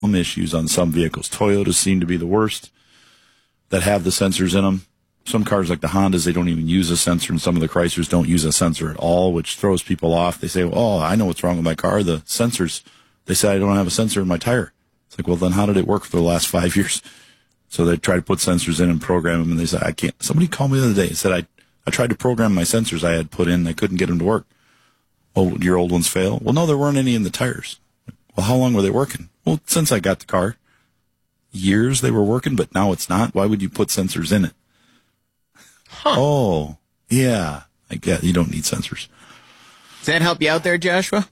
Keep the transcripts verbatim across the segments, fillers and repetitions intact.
issues on some vehicles. Toyotas seem to be the worst that have the sensors in them. Some cars like the Hondas, they don't even use a sensor, and some of the Chryslers don't use a sensor at all, which throws people off. They say, oh, I know what's wrong with my car. The sensors, they say I don't have a sensor in my tire. It's like, well, then how did it work for the last five years? So they try to put sensors in and program them, and they say, I can't. Somebody called me the other day and said, I, I tried to program my sensors I had put in. I couldn't get them to work. Oh, your old ones fail? Well, no, there weren't any in the tires. Well, how long were they working? Well, since I got the car. Years they were working, but now it's not. Why would you put sensors in it? Huh. Oh, yeah. I get you don't need sensors. Does that help you out there, Joshua?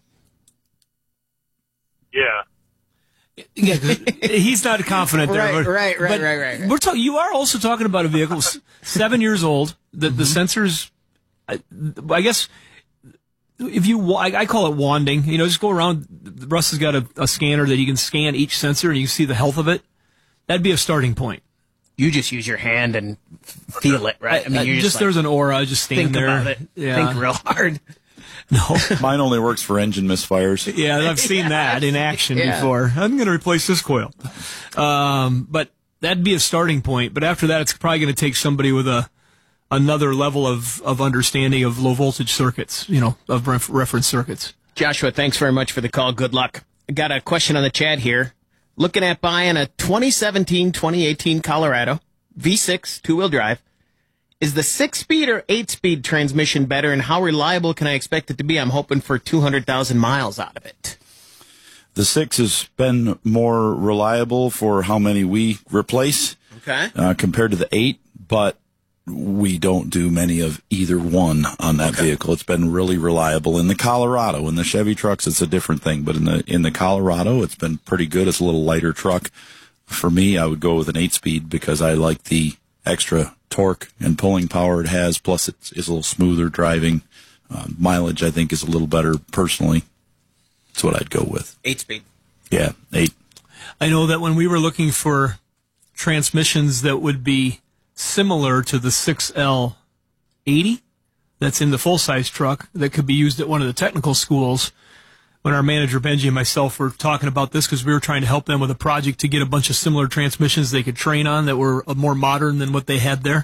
Yeah. Yeah, he's not confident there. Right, but, right, right, but right, right, right. We're talking. You are also talking about a vehicle seven years old. The, mm-hmm. the sensors, I, I guess, if you, I, I call it wanding. You know, just go around. Russ has got a, a scanner that you can scan each sensor and you can see the health of it. That'd be a starting point. You just use your hand and feel it, right? I mean, you're just, just like, there's an aura just standing think there. About it. Yeah. Think real hard. No, mine only works for engine misfires. Yeah, I've seen yeah, that in action yeah. before. I'm going to replace this coil, um, but that'd be a starting point. But after that, it's probably going to take somebody with a another level of, of understanding of low voltage circuits, you know, of ref- reference circuits. Joshua, thanks very much for the call. Good luck. I got a question on the chat here. Looking at buying a twenty seventeen twenty eighteen Colorado V six two-wheel drive. Is the six-speed or eight-speed transmission better, and how reliable can I expect it to be? I'm hoping for two hundred thousand miles out of it. The six has been more reliable for how many we replace okay. uh, compared to the eight, but we don't do many of either one on that okay. vehicle. It's been really reliable. In the Colorado, in the Chevy trucks, it's a different thing, but in the in the Colorado, it's been pretty good. It's a little lighter truck. For me, I would go with an eight-speed because I like the extra torque and pulling power it has. Plus, it's, it's a little smoother driving. Uh, mileage, I think, is a little better personally. That's what I'd go with. Eight-speed. Yeah, eight. I know that when we were looking for transmissions that would be similar to the six L eighty that's in the full-size truck that could be used at one of the technical schools, when our manager Benji and myself were talking about this because we were trying to help them with a project to get a bunch of similar transmissions they could train on that were more modern than what they had there.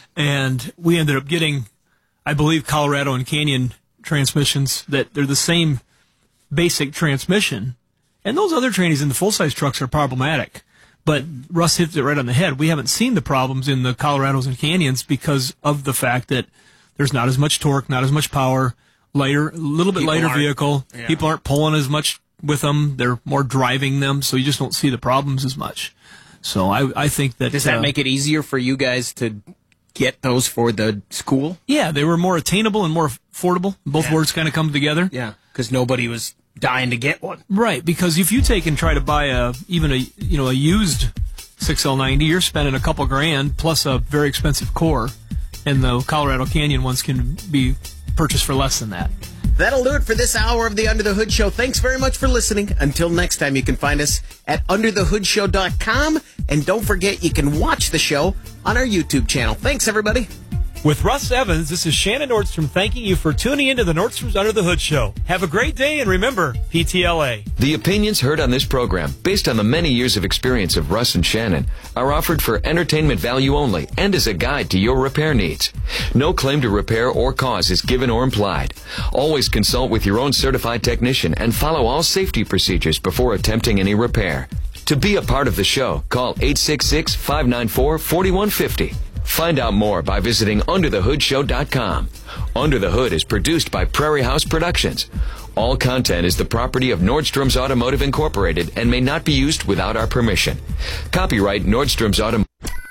And we ended up getting, I believe, Colorado and Canyon transmissions that they're the same basic transmission. And those other trannies in the full-size trucks are problematic. But Russ hits it right on the head. We haven't seen the problems in the Colorados and Canyons because of the fact that there's not as much torque, not as much power, lighter, a little bit People lighter aren't- vehicle. yeah. People aren't pulling as much with them. They're more driving them, so you just don't see the problems as much. So I, I think that... Does that uh, make it easier for you guys to get those for the school? Yeah, they were more attainable and more affordable. Both Yeah. words kind of come together. Yeah, because nobody was dying to get one. Right, because if you take and try to buy a even a you know a used six L ninety, you're spending a couple grand plus a very expensive core, and the Colorado Canyon ones can be purchased for less than that. That'll do it for this hour of the Under the Hood Show. Thanks very much for listening. Until next time, you can find us at under the hood show dot com. And don't forget, you can watch the show on our YouTube channel. Thanks, everybody. With Russ Evans, this is Shannon Nordstrom thanking you for tuning into the Nordstrom's Under the Hood Show. Have a great day, and remember, P T L A. The opinions heard on this program, based on the many years of experience of Russ and Shannon, are offered for entertainment value only and as a guide to your repair needs. No claim to repair or cause is given or implied. Always consult with your own certified technician and follow all safety procedures before attempting any repair. To be a part of the show, call eight six six, five nine four, four one five zero. Find out more by visiting under the hood show dot com. Under the Hood is produced by Prairie House Productions. All content is the property of Nordstrom's Automotive Incorporated and may not be used without our permission. Copyright Nordstrom's Automotive.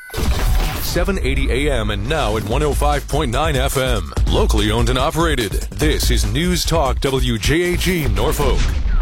seven eighty A M and now at one oh five point nine F M. Locally owned and operated. This is News Talk W J H E Norfolk.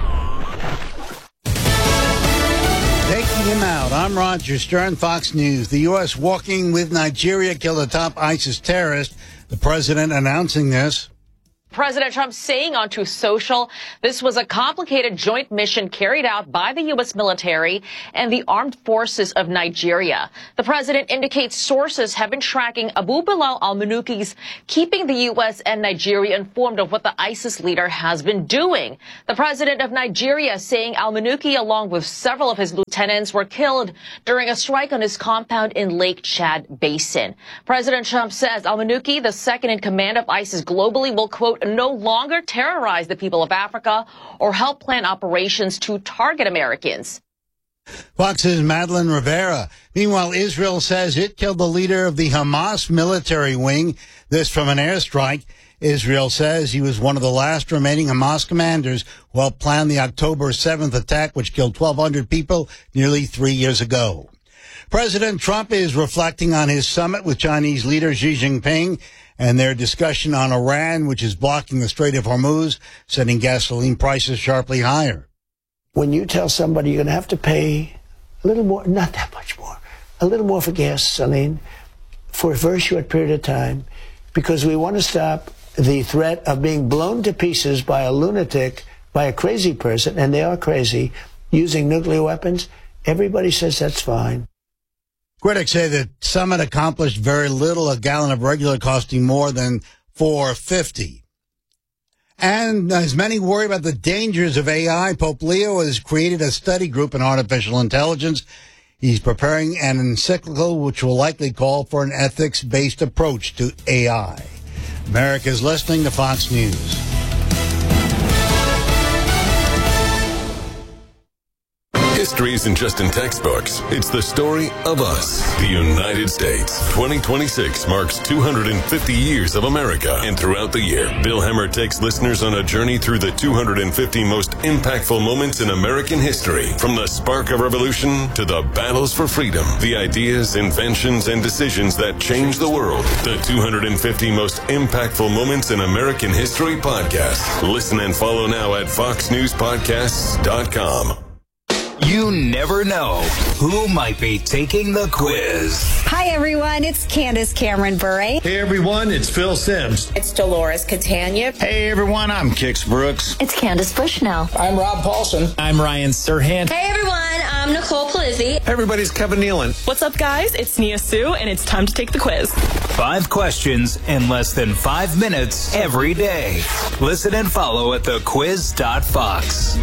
Taking him out. I'm Roger Stern, Fox News. The U S walking with Nigeria killed a top ISIS terrorist. The president announcing this. President Trump saying on Truth Social this was a complicated joint mission carried out by the U S military and the armed forces of Nigeria. The president indicates sources have been tracking Abu Bilal al-Manuki's, keeping the U S and Nigeria informed of what the ISIS leader has been doing. The president of Nigeria saying al-Manuki, along with several of his lieutenants, were killed during a strike on his compound in Lake Chad Basin. President Trump says al-Manuki, the second in command of ISIS globally, will, quote, no longer terrorize the people of Africa or help plan operations to target Americans. Fox's Madeline Rivera. Meanwhile, Israel says it killed the leader of the Hamas military wing. This from an airstrike. Israel says he was one of the last remaining Hamas commanders who helped plan the October seventh attack, which killed twelve hundred people nearly three years ago. President Trump is reflecting on his summit with Chinese leader Xi Jinping and their discussion on Iran, which is blocking the Strait of Hormuz, sending gasoline prices sharply higher. When you tell somebody you're going to have to pay a little more, not that much more, a little more for gasoline for a very short period of time, because we want to stop the threat of being blown to pieces by a lunatic, by a crazy person, and they are crazy, using nuclear weapons, everybody says that's fine. Critics say the summit accomplished very little, a gallon of regular costing more than four dollars and fifty cents. And as many worry about the dangers of A I, Pope Leo has created a study group in artificial intelligence. He's preparing an encyclical which will likely call for an ethics-based approach to A I. America's listening to Fox News. History isn't just in textbooks. It's the story of us, the United States. twenty twenty-six marks two hundred fifty years of America. And throughout the year, Bill Hemmer takes listeners on a journey through the two hundred fifty most impactful moments in American history. From the spark of revolution to the battles for freedom, the ideas, inventions, and decisions that changed the world. The two hundred fifty most impactful moments in American history podcast. Listen and follow now at fox news podcasts dot com. You never know who might be taking the quiz. Hi, everyone. It's Candace Cameron Bure. Hey, everyone. It's Phil Sims. It's Dolores Catania. Hey, everyone. I'm Kix Brooks. It's Candace Bushnell. I'm Rob Paulson. I'm Ryan Serhant. Hey, everyone. I'm Nicole Polizzi. Hey, everybody. It's Kevin Nealon. What's up, guys? It's Nia Sue, and it's time to take the quiz. Five questions in less than five minutes every day. Listen and follow at the quiz dot fox.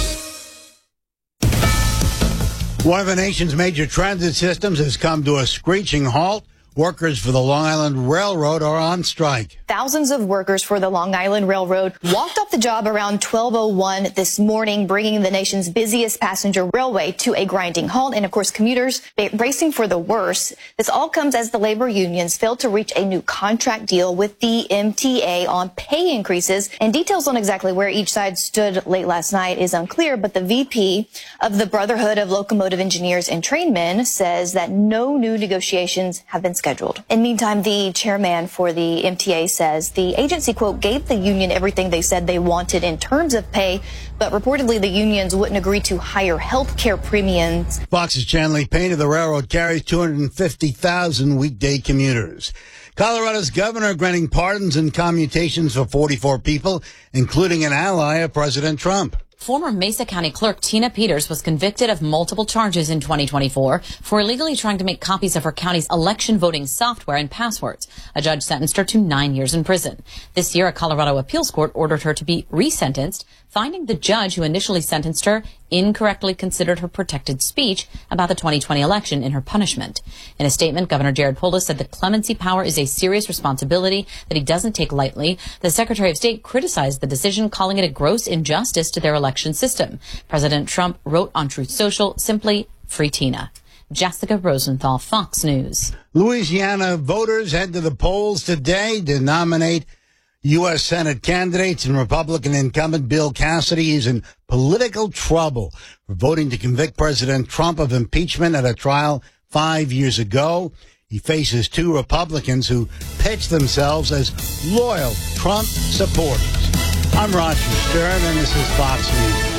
One of the nation's major transit systems has come to a screeching halt. Workers for the Long Island Railroad are on strike. Thousands of workers for the Long Island Railroad walked off the job around twelve oh one this morning, bringing the nation's busiest passenger railway to a grinding halt. And, of course, commuters bracing for the worst. This all comes as the labor unions failed to reach a new contract deal with the M T A on pay increases. And details on exactly where each side stood late last night is unclear, but the V P of the Brotherhood of Locomotive Engineers and Trainmen says that no new negotiations have been scheduled. In the meantime, the chairman for the M T A says the agency, quote, gave the union everything they said they wanted in terms of pay, but reportedly the unions wouldn't agree to higher health care premiums. Fox's Chanley Payne of the railroad carries two hundred fifty thousand weekday commuters. Colorado's governor granting pardons and commutations for forty-four people, including an ally of President Trump. Former Mesa County Clerk Tina Peters was convicted of multiple charges in twenty twenty-four for illegally trying to make copies of her county's election voting software and passwords. A judge sentenced her to nine years in prison. This year, a Colorado appeals court ordered her to be resentenced, finding the judge who initially sentenced her incorrectly considered her protected speech about the twenty twenty election in her punishment. In a statement, Governor Jared Polis said the clemency power is a serious responsibility that he doesn't take lightly. The Secretary of State criticized the decision, calling it a gross injustice to their election system. President Trump wrote on Truth Social, simply, free Tina. Jessica Rosenthal, Fox News. Louisiana voters head to the polls today to nominate U S Senate candidates, and Republican incumbent Bill Cassidy is in political trouble for voting to convict President Trump of impeachment at a trial five years ago. He faces two Republicans who pitch themselves as loyal Trump supporters. I'm Roger Stern, and this is Fox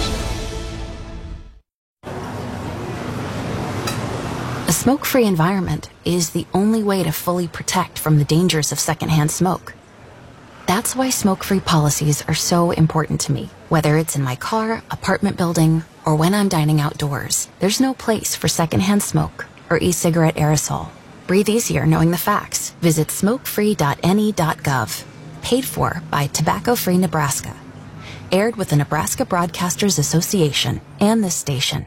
News. A smoke-free environment is the only way to fully protect from the dangers of secondhand smoke. That's why smoke-free policies are so important to me. Whether it's in my car, apartment building, or when I'm dining outdoors, there's no place for secondhand smoke or e-cigarette aerosol. Breathe easier knowing the facts. Visit smoke free dot N E dot gov. Paid for by Tobacco Free Nebraska. Aired with the Nebraska Broadcasters Association and this station.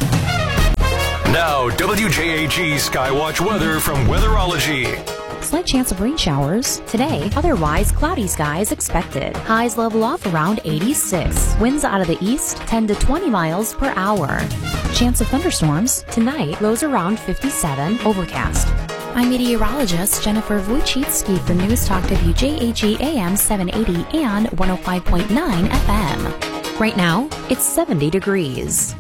Now, W J A G Skywatch weather from Weatherology. Slight chance of rain showers today. Otherwise, cloudy skies expected. Highs level off around eighty-six. Winds out of the east, ten to twenty miles per hour. Chance of thunderstorms tonight. Lows around fifty-seven. Overcast. I'm meteorologist Jennifer Wojcicki for News Talk W J A G A M seven eighty and one oh five point nine F M. Right now, it's seventy degrees.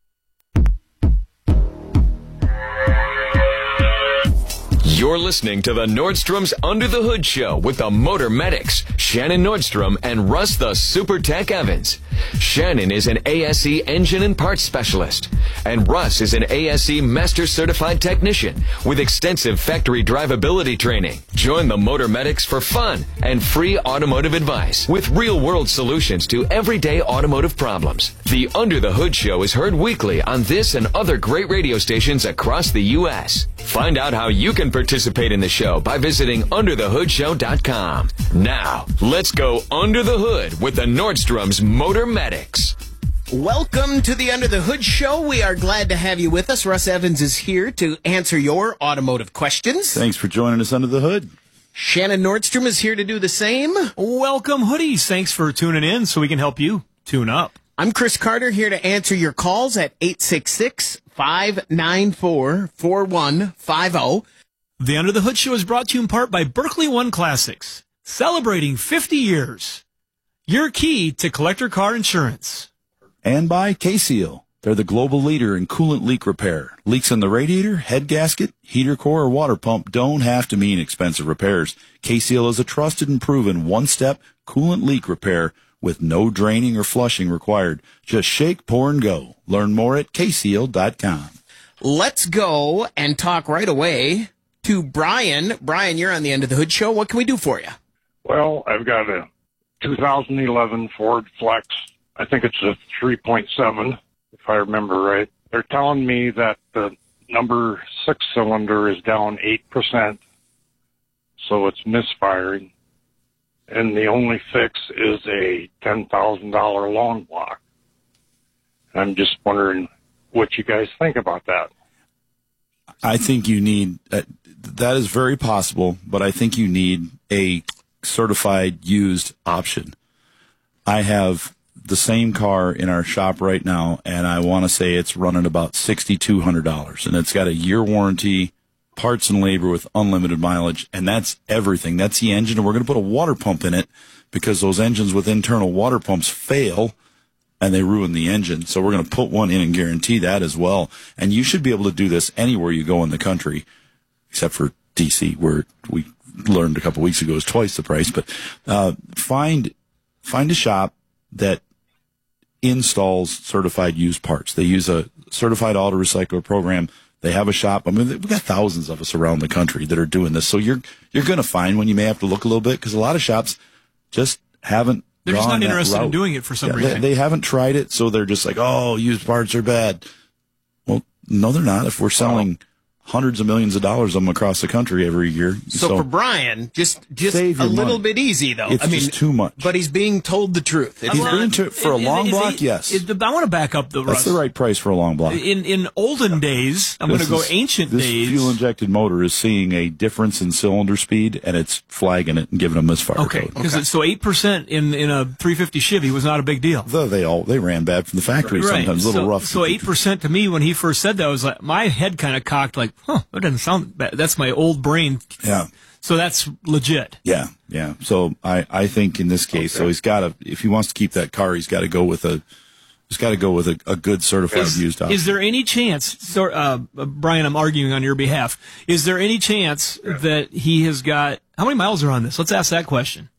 You're listening to the Nordstrom's Under the Hood Show with the Motor Medics, Shannon Nordstrom and Russ the Super Tech Evans. Shannon is an A S E engine and parts specialist, and Russ is an A S E Master Certified Technician with extensive factory drivability training. Join the Motor Medics for fun and free automotive advice with real-world solutions to everyday automotive problems. The Under the Hood Show is heard weekly on this and other great radio stations across the U S Find out how you can participate in the show by visiting under the hood show dot com. Now, let's go under the hood with the Nordstrom's Motor Medics. Welcome to the Under the Hood Show. We are glad to have you with us. Russ Evans is here to answer your automotive questions. Thanks for joining us under the hood. Shannon Nordstrom is here to do the same. Welcome, hoodies. Thanks for tuning in so we can help you tune up. I'm Chris Carter, here to answer your calls at eight six six, five nine four, four one five zero. The Under the Hood Show is brought to you in part by Berkeley One Classics, celebrating fifty years. Your key to collector car insurance. And by K-Seal. They're the global leader in coolant leak repair. Leaks in the radiator, head gasket, heater core, or water pump don't have to mean expensive repairs. K-Seal is a trusted and proven one-step coolant leak repair with no draining or flushing required. Just shake, pour, and go. Learn more at K seal dot com. Let's go and talk right away to Brian. Brian, you're on the End of the Hood Show. What can we do for you? Well, I've got a two thousand eleven Ford Flex. I think it's a three point seven, if I remember right. They're telling me that the number six cylinder is down eight percent, so it's misfiring. And the only fix is a ten thousand dollars long block. I'm just wondering what you guys think about that. I think you need, uh, that is very possible, but I think you need a certified used option. I have the same car in our shop right now, and I want to say it's running about six thousand two hundred dollars, and it's got a year warranty, parts and labor with unlimited mileage, and that's everything. That's the engine, and we're going to put a water pump in it because those engines with internal water pumps fail, and they ruin the engine. So we're going to put one in and guarantee that as well. And you should be able to do this anywhere you go in the country, except for D C, where we learned a couple weeks ago is twice the price. But uh, find find a shop that installs certified used parts. They use a certified auto recycler program. They have a shop. I mean, we've got thousands of us around the country that are doing this. So you're you're going to find one. You may have to look a little bit because a lot of shops just haven't. They're just not interested in doing it for some yeah, reason. They, they haven't tried it, so they're just like, oh, used parts are bad. Well, no, they're not. If we're selling hundreds of millions of dollars of them across the country every year. So, so for Brian, just just a little money. bit easy, though. It's I mean, just too much. But he's being told the truth. He's being to, for a long block, it, yes. It, I want to back up the That's Russ. the right price for a long block. In in olden days, I'm going to go is, ancient this days. This fuel-injected motor is seeing a difference in cylinder speed, and it's flagging it and giving them misfire okay, code. Because okay. So eight percent in, in a three fifty Chevy was not a big deal. Though they all they ran bad from the factory right. sometimes, a little so, rough. So eight percent to me, when he first said that, I was like, my head kind of cocked like, huh, that doesn't sound bad. That's my old brain. Yeah. So that's legit. Yeah, yeah. So I, I think in this case, okay. so he's got to, if he wants to keep that car, he's got to go with a, he's got to go with a, a good certified is, used option. Is there any chance, so, uh, Brian, I'm arguing on your behalf, is there any chance that he has got, how many miles are on this? Let's ask that question.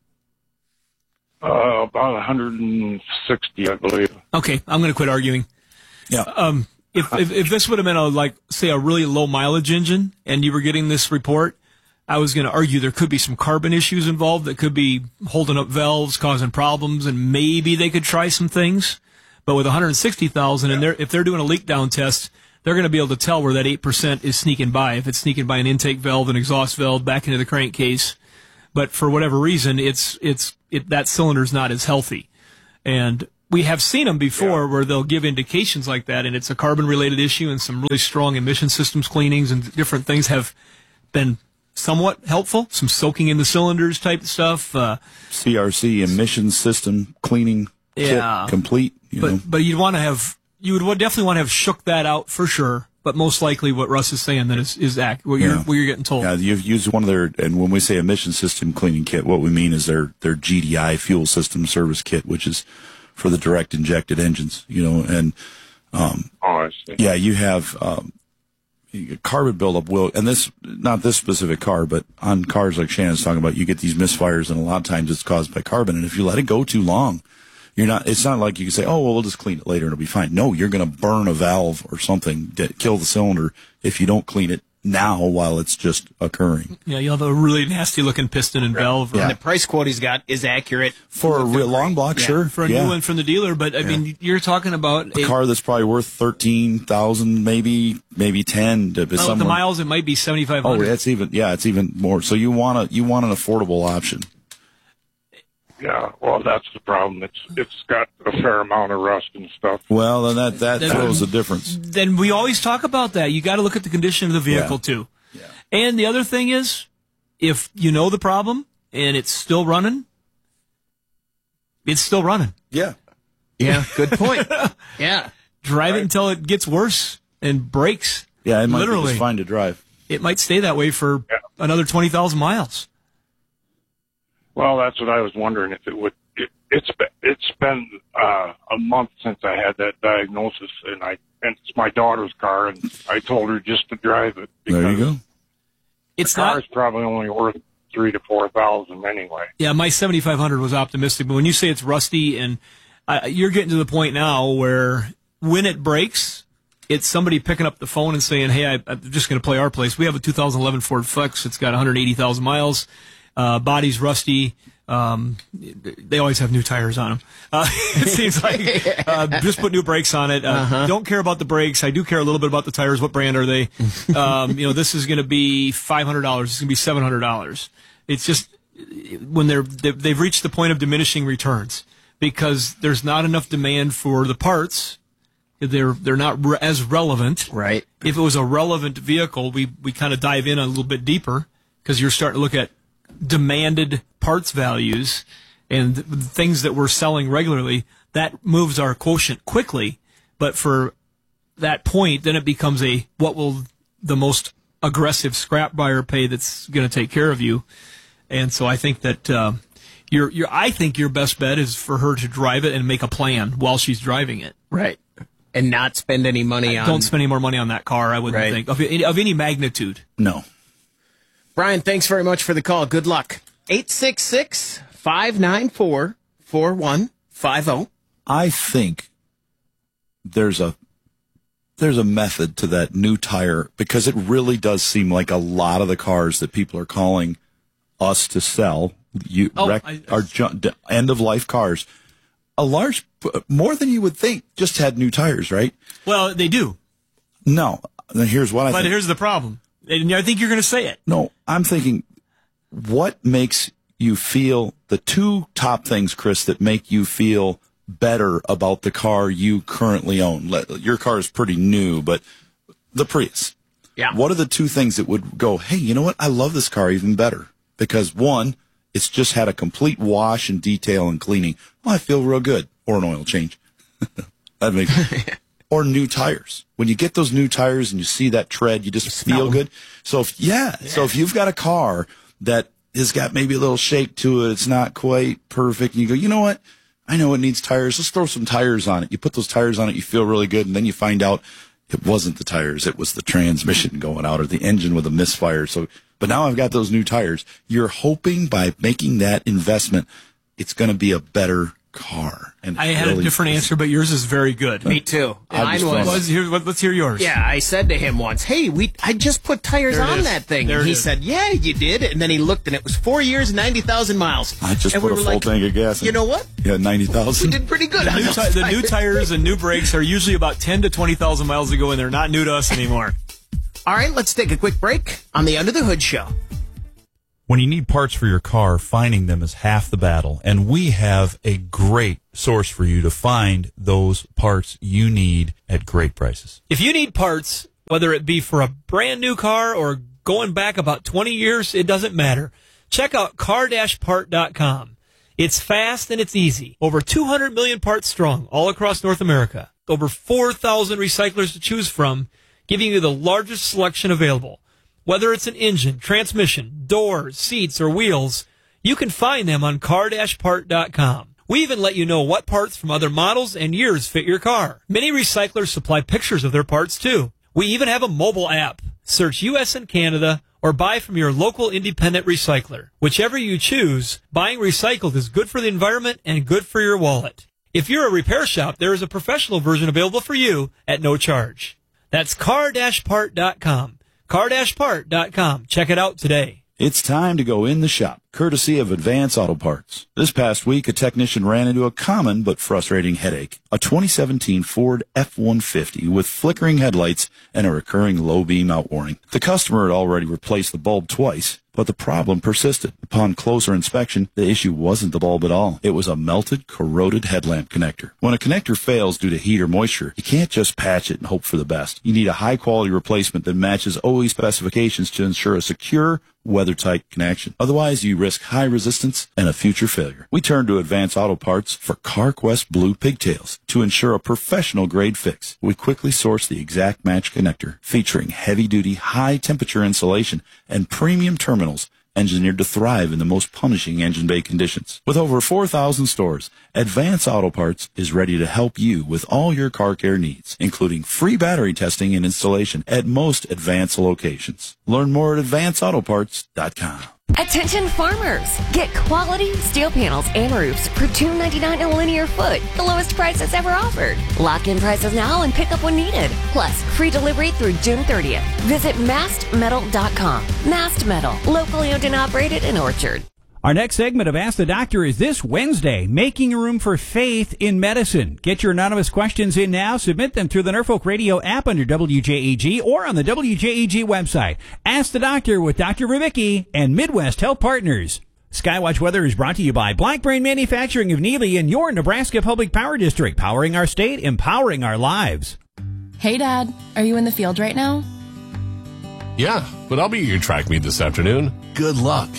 Uh, about one hundred sixty, I believe. Okay, I'm going to quit arguing. Yeah. Um, If, if if this would have been a like say a really low mileage engine and you were getting this report, I was going to argue there could be some carbon issues involved that could be holding up valves, causing problems, and maybe they could try some things. But with one hundred sixty thousand, and they're, if they're doing a leak down test, they're going to be able to tell where that eight percent is sneaking by. If it's sneaking by an intake valve, an exhaust valve, back into the crankcase. But for whatever reason, it's it's it, that cylinder's not as healthy. And we have seen them before yeah. where they'll give indications like that, and it's a carbon-related issue, and some really strong emission systems cleanings and different things have been somewhat helpful. Some soaking in the cylinders type stuff. Uh, C R C, emission system cleaning yeah. kit, complete. You but know. but you'd want to have you would definitely want to have shook that out for sure. But most likely, what Russ is saying then is is accurate. What you're yeah. what you're getting told. Yeah, you've used one of their, and when we say emission system cleaning kit, what we mean is their their G D I fuel system service kit, which is for the direct injected engines. You know, and um, oh, I see. Yeah, you have um, carbon buildup will, and this not this specific car, but on cars like Shannon's talking about, you get these misfires, and a lot of times it's caused by carbon. And if you let it go too long, you're not. It's not like you can say, "Oh, well, we'll just clean it later and it'll be fine." No, you're going to burn a valve or something, to kill the cylinder if you don't clean it now while it's just occurring. Yeah, you'll have a really nasty looking piston and valve. And Yeah. the price quote he's got is accurate For a real long block, Yeah, sure. for a yeah. new one from the dealer. But I mean, you're talking about a car that's probably worth thirteen thousand, maybe maybe ten. To well, the somewhere. miles, it might be seventy five Oh, hundred. that's even yeah, it's even more. So you want a you want an affordable option. Yeah, well, that's the problem. It's it's got a fair amount of rust and stuff. Well, then that that Then- throws a difference. Then we always talk about that. You got to look at the condition of the vehicle Yeah. too. And the other thing is, if you know the problem and it's still running, it's still running. Yeah. Yeah, good point. Yeah. Drive it until it gets worse and breaks. Yeah, it might Literally. be just fine to drive. It might stay that way for Yeah. another twenty thousand miles. Well, that's what I was wondering if it would. It, it's been, it's been uh, a month since I had that diagnosis, and I and it's my daughter's car, and I told her just to drive it. There you go. It's the not. car's probably only worth three to four thousand anyway. Yeah, my seventy-five hundred was optimistic, but when you say it's rusty, and uh, you're getting to the point now where when it breaks, it's somebody picking up the phone and saying, "Hey, I, I'm just going to play our place. We have a two thousand eleven Ford Flex. It's got one hundred eighty thousand miles. Uh, body's rusty. Um, they always have new tires on them. Uh, it seems like uh, just put new brakes on it. Uh, Uh-huh. Don't care about the brakes. I do care a little bit about the tires. What brand are they? Um, you know, this is going to be five hundred dollars. It's going to be seven hundred dollars. It's just when they're they've reached the point of diminishing returns because there's not enough demand for the parts. They're they're not re- as relevant. Right. If it was a relevant vehicle, we we kind of dive in a little bit deeper because you're starting to look at demanded parts values and th- things that we're selling regularly. That moves our quotient quickly. But for that point, then it becomes a what will the most aggressive scrap buyer pay that's going to take care of you. And so I think that uh, your your I think your best bet is for her to drive it and make a plan while she's driving it. Right. And not spend any money on... Don't spend any more money on that car, I wouldn't Right. think. Of any, of any magnitude. No. Brian, thanks very much for the call. Good luck. eight six six, five nine four, four one five zero. I think there's a there's a method to that new tire because it really does seem like a lot of the cars that people are calling us to sell, you Oh, rec, I- are ju- end of life cars. A large, more than you would think, just had new tires, right? Well, they do. No. Then here's what I But think. here's the problem. And I think you're going to say it. No, I'm thinking, what makes you feel the two top things, Chris, that make you feel better about the car you currently own? Let- Your car is pretty new, but the Prius. Yeah. What are the two things that would go, hey, you know what? I love this car even better. Because one, it's just had a complete wash and detail and cleaning. Well, I feel real good. Or an oil change. That makes Or new tires. When you get those new tires and you see that tread, you just feel good. So if, yeah, yeah. So if you've got a car that has got maybe a little shake to it, it's not quite perfect, and you go, you know what? I know it needs tires. Let's throw some tires on it. You put those tires on it, you feel really good, and then you find out it wasn't the tires. It was the transmission going out or the engine with a misfire. So, but now I've got those new tires. You're hoping by making that investment, it's going to be a better car. And I had really a different answer, but yours is very good. Me too. Mine was. Let's hear, let's hear yours. Yeah, I said to him once, "Hey, we I just put tires There it on is. that thing." There And it he is. said, "Yeah, you did." And then he looked, and it was four years, ninety thousand miles. I just and put we a were full like, tank of gas in. You know what? Yeah, ninety We thousand. did pretty good. The on new, those ti- the new tires. tires and new brakes are usually about ten to twenty thousand miles ago, and they're not new to us anymore. All right, let's take a quick break on the Under the Hood Show. When you need parts for your car, finding them is half the battle, and we have a great source for you to find those parts you need at great prices. If you need parts, whether it be for a brand new car or going back about twenty years, it doesn't matter. Check out car dash part dot com. It's fast and it's easy. Over two hundred million parts strong all across North America. Over four thousand recyclers to choose from, giving you the largest selection available. Whether it's an engine, transmission, doors, seats, or wheels, you can find them on car dash part dot com. We even let you know what parts from other models and years fit your car. Many recyclers supply pictures of their parts too. We even have a mobile app. Search U S and Canada or buy from your local independent recycler. Whichever you choose, buying recycled is good for the environment and good for your wallet. If you're a repair shop, there is a professional version available for you at no charge. That's car dash part dot com. car dash part dot com. Check it out today. It's time to go in the shop, courtesy of Advance Auto Parts. This past week, a technician ran into a common but frustrating headache. A twenty seventeen Ford F one fifty with flickering headlights and a recurring low beam outwarning. The customer had already replaced the bulb twice, but the problem persisted. Upon closer inspection, the issue wasn't the bulb at all. It was a melted, corroded headlamp connector. When a connector fails due to heat or moisture, you can't just patch it and hope for the best. You need a high-quality replacement that matches O E specifications to ensure a secure, weather-tight connection. Otherwise, you risk high resistance and a future failure. We turn to Advance Auto Parts for CarQuest Blue Pigtails to ensure a professional-grade fix. We quickly source the exact match connector, featuring heavy-duty, high-temperature insulation and premium terminals engineered to thrive in the most punishing engine bay conditions. With over four thousand stores, Advance Auto Parts is ready to help you with all your car care needs, including free battery testing and installation at most Advance locations. Learn more at advance auto parts dot com. Attention farmers! Get quality steel panels and roofs for two dollars and ninety-nine cents a linear foot, the lowest prices ever offered. Lock in prices now and pick up when needed. Plus, free delivery through June thirtieth. Visit mast metal dot com. Mast Metal, locally owned and operated in Orchard. Our next segment of Ask the Doctor is this Wednesday, Making Room for Faith in Medicine. Get your anonymous questions in now. Submit them through the Norfolk Radio app under W J A G or on the W J A G website. Ask the Doctor with Doctor Rubicki and Midwest Health Partners. Skywatch Weather is brought to you by Black Brain Manufacturing of Neely and your Nebraska Public Power District, powering our state, empowering our lives. Hey, Dad, are you in the field right now? Yeah, but I'll be at your track meet this afternoon. Good luck.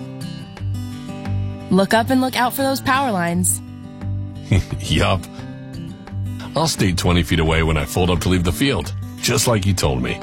Look up and look out for those power lines. Yup. I'll stay twenty feet away when I fold up to leave the field, just like you told me.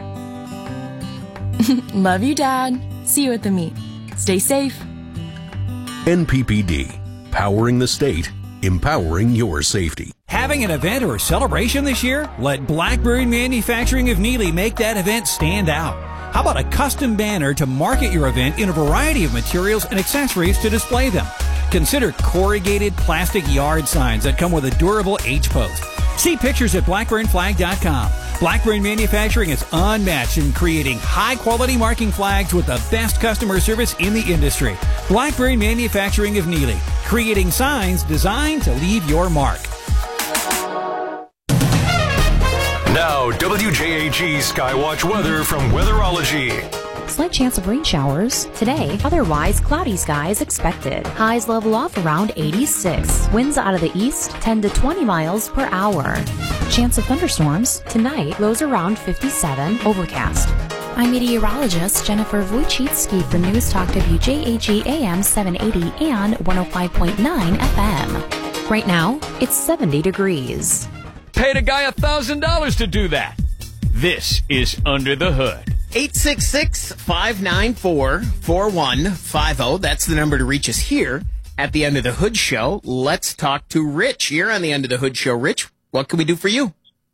Love you, Dad. See you at the meet. Stay safe. N P P D, powering the state, empowering your safety. Having an event or celebration this year? Let Blackbird Manufacturing of Neely make that event stand out. How about a custom banner to market your event in a variety of materials and accessories to display them? Consider corrugated plastic yard signs that come with a durable H-post. See pictures at blackburn flag dot com. Blackburn Manufacturing is unmatched in creating high-quality marking flags with the best customer service in the industry. Blackburn Manufacturing of Neely, creating signs designed to leave your mark. Now, W J A G Skywatch weather from Weatherology. Slight chance of rain showers today, otherwise cloudy skies expected. Highs level off around eighty-six. Winds out of the east ten to twenty miles per hour. Chance of thunderstorms tonight, lows around fifty-seven, overcast. I'm meteorologist Jennifer Wojcicki for News Talk W J A G A M seven eighty and one oh five point nine F M. Right now, it's seventy degrees. Paid a guy one thousand dollars to do that. This is Under the Hood. eight six six, five nine four, four one five zero. That's the number to reach us here at the Under the Hood Show. Let's talk to Rich. You're on the Under the Hood Show. Rich, what can we do for you?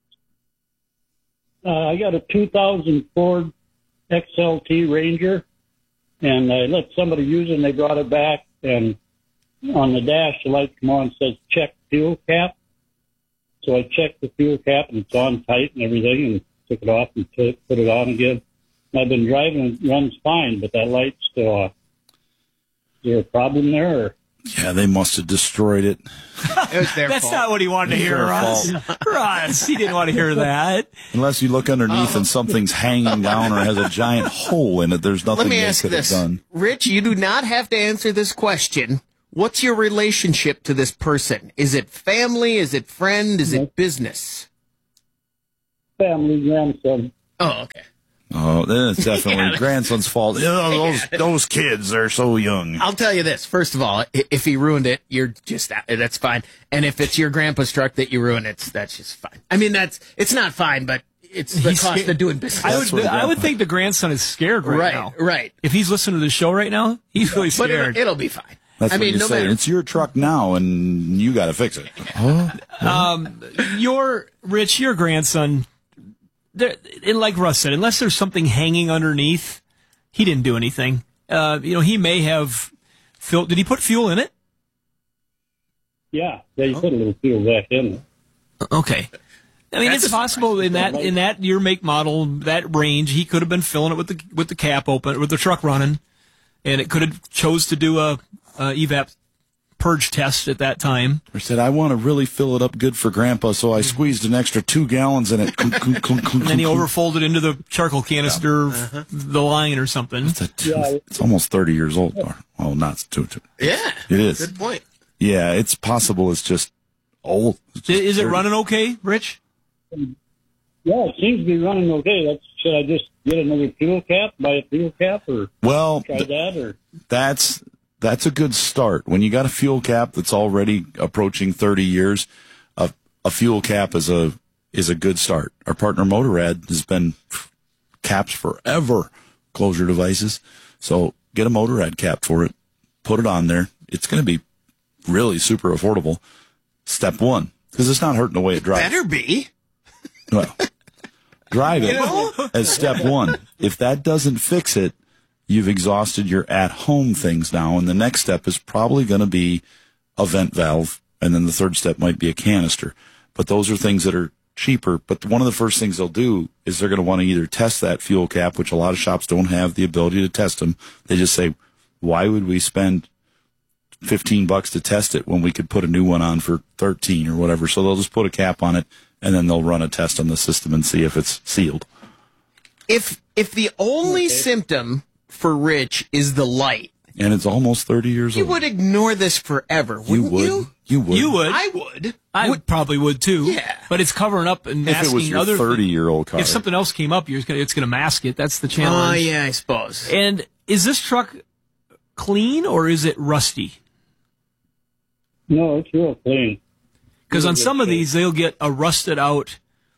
Uh, I got a two thousand Ford X L T Ranger, and I let somebody use it, and they brought it back, and on the dash, the light come on and says check fuel cap. So I checked the fuel cap and it's on tight and everything, and took it off and t- put it on again. And I've been driving and it runs fine, but that light's still off. Is there a problem there? Or? Yeah, they must have destroyed it. It was their That's fault. not what he wanted to hear, Their Russ. Russ, he didn't want to hear that. Unless you look underneath Oh. and something's hanging down or has a giant hole in it, there's nothing Let me they ask could have this. done. Rich, you do not have to answer this question. What's your relationship to this person? Is it family? Is it friend? Is it business? Family, grandson. Oh, okay. Oh, then it's definitely Yeah. grandson's fault. You know, those, those kids are so young. I'll tell you this. First of all, i- if he ruined it, you're just, that's fine. And if it's your grandpa's truck that you ruin, it's, that's just fine. I mean, that's, it's not fine, but it's the He's cost scared. of doing business. I would, I would think the grandson is scared right, Right, now. right. If he's listening to the show right now, he's really But scared. it'll, it'll be fine. That's I what mean, you no say. matter. It's your truck now, and you got to fix it. Um, your Rich, your grandson, there, and like Russ said, unless there's something hanging underneath, he didn't do anything. Uh, you know, he may have filled. Did he put fuel in it? Yeah, they put a little fuel back in it. Okay. I mean, That's it's a possible in that in that year, make, model, that range, he could have been filling it with the with the cap open, with the truck running, and it could have chose to do a, a evap purge test at that time. I said, I want to really fill it up good for Grandpa, so I squeezed an extra two gallons in it. And then he overfolded into the charcoal canister, Uh-huh. the line or something. It's, a two, it's almost thirty years old. Oh, not two, two. Yeah. It is. Good point. Yeah, it's possible it's just old. It's just Is it dirty. running okay, Rich? Yeah, it seems to be running okay. That's, should I just get another fuel cap, buy a fuel cap, or Well, try th- that? Or That's that's a good start. When you got a fuel cap that's already approaching thirty years, a, a fuel cap is a is a good start. Our partner Motorrad has been caps forever, closure devices. So get a Motorrad cap for it, put it on there. It's going to be really super affordable. Step one, because it's not hurting the way it drives. Better be. Well, drive it You know? as step one. If that doesn't fix it, you've exhausted your at-home things now, and the next step is probably going to be a vent valve, and then the third step might be a canister. But those are things that are cheaper. But one of the first things they'll do is they're going to want to either test that fuel cap, which a lot of shops don't have the ability to test them. They just say, why would we spend fifteen bucks to test it when we could put a new one on for thirteen or whatever? So they'll just put a cap on it, and then they'll run a test on the system and see if it's sealed. If if the only symptom for Rich is the light, And it's almost thirty years you old. would ignore this forever, You wouldn't would. you? You would. You would. I would. I would, probably would too. Yeah. But it's covering up and If it masking was your other thi- thirty-year-old car. If something else came up, you're gonna, it's going to mask it. That's the challenge. Oh, yeah, I suppose. And is this truck clean or is it rusty? no, it's real clean. Because on some of these, they'll get a rusted out